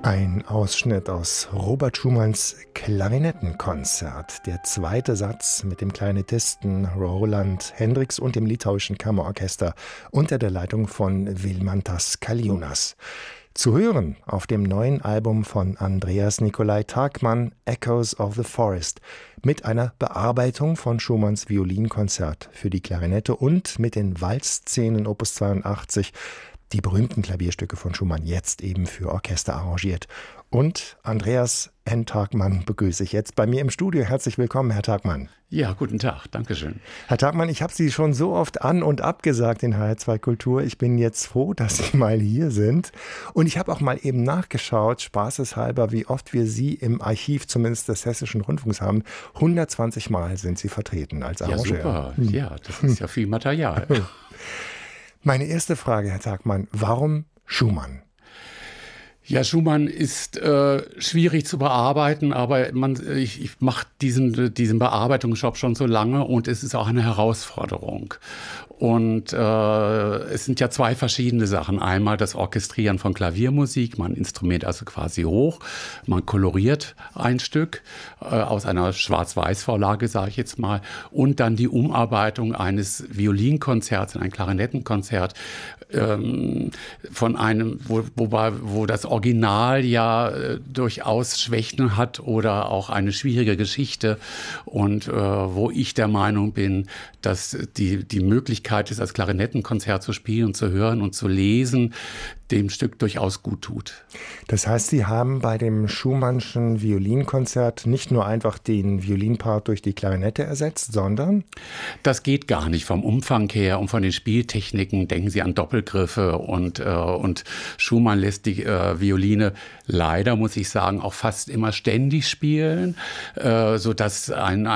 Ein Ausschnitt aus Robert Schumanns Klarinettenkonzert. Der zweite Satz mit dem Klarinettisten Roland Hendricks und dem Litauischen Kammerorchester unter der Leitung von Vilmantas Kaliūnas. Zu hören auf dem neuen Album von Andreas Nikolai Tagman, Echoes of the Forest, mit einer Bearbeitung von Schumanns Violinkonzert für die Klarinette und mit den Walzszenen Opus 82, die berühmten Klavierstücke von Schumann, jetzt eben für Orchester arrangiert. Und Andreas N. Tagman begrüße ich jetzt bei mir im Studio. Herzlich willkommen, Herr Tagman. Ja, guten Tag, danke schön. Herr Tagman, ich habe Sie schon so oft an- und abgesagt in HR2 Kultur. Ich bin jetzt froh, dass Sie mal hier sind. Und ich habe auch mal eben nachgeschaut, spaßeshalber, wie oft wir Sie im Archiv, zumindest des Hessischen Rundfunks, haben. 120 Mal sind Sie vertreten als Arrangeur. Ja, super. Ja, das ist ja viel Material. Meine erste Frage, Herr Tagman, warum Schumann? Ja, Schumann ist schwierig zu bearbeiten, aber ich mache diesen Bearbeitungsjob schon so lange und es ist auch eine Herausforderung. Und es sind ja zwei verschiedene Sachen. Einmal das Orchestrieren von Klaviermusik, man instrumiert also quasi hoch, man koloriert ein Stück aus einer Schwarz-Weiß-Vorlage, sage ich jetzt mal, und dann die Umarbeitung eines Violinkonzerts in ein Klarinettenkonzert von einem, wo das Original ja durchaus Schwächen hat oder auch eine schwierige Geschichte und wo ich der Meinung bin, dass die Möglichkeit ist, als Klarinettenkonzert zu spielen und zu hören und zu lesen, dem Stück durchaus gut tut. Das heißt, Sie haben bei dem Schumannschen Violinkonzert nicht nur einfach den Violinpart durch die Klarinette ersetzt, sondern? Das geht gar nicht vom Umfang her und von den Spieltechniken. Denken Sie an Doppelgriffe und Schumann lässt die Violine leider, muss ich sagen, auch fast immer ständig spielen, sodass ein